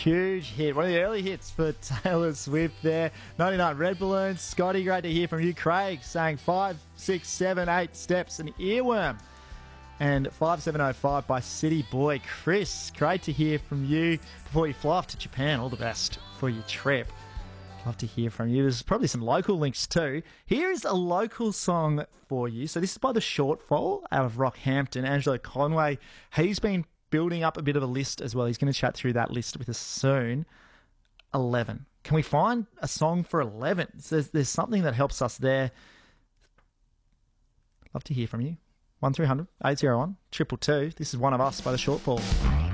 huge hit. One of the early hits for Taylor Swift there. 99 Red Balloons. Scotty, great to hear from you. Craig saying 5, 6, 7, 8 steps, an earworm. And 5705 by City Boy. Chris, great to hear from you. Before you fly off to Japan, all the best for your trip. Love to hear from you. There's probably some local links too. Here is a local song for you. So this is by The Shortfall out of Rockhampton. Angelo Conway, he's been building up a bit of a list as well. He's going to chat through that list with us soon. 11. Can we find a song for 11? There's something that helps us there. Love to hear from you. 1300 801 222. This is One of Us by The Shortfall.